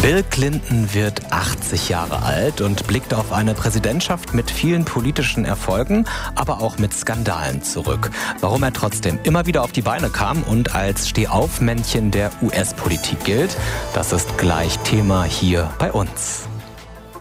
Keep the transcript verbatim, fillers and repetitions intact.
Bill Clinton wird achtzig Jahre alt und blickt auf eine Präsidentschaft mit vielen politischen Erfolgen, aber auch mit Skandalen zurück. Warum er trotzdem immer wieder auf die Beine kam und als Stehaufmännchen der U S-Politik gilt, das ist gleich Thema hier bei uns.